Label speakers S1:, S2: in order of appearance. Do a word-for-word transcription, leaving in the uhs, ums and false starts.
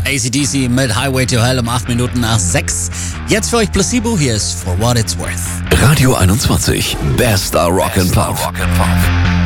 S1: A C D C mit Highway to Hell um acht Minuten nach sechs. Jetzt für euch Placebo, hier ist For What It's Worth.
S2: Radio einundzwanzig, bester Rock and Pop.